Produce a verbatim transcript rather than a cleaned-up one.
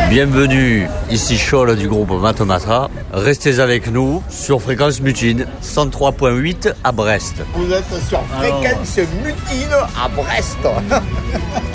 Bienvenue, ici Scholl du groupe Matomata. Restez avec nous sur Fréquence Mutine, cent trois virgule huit à Brest. Vous êtes sur Fréquence Mutine à Brest.